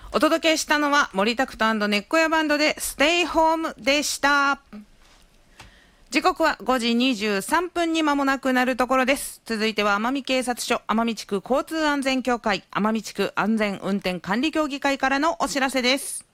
お届けしたのは森田クト&根っこやバンドでステイホームでした。時刻は5時23分に間もなくなるところです。続いては奄美警察署奄美地区交通安全協会奄美地区安全運転管理協議会からのお知らせです。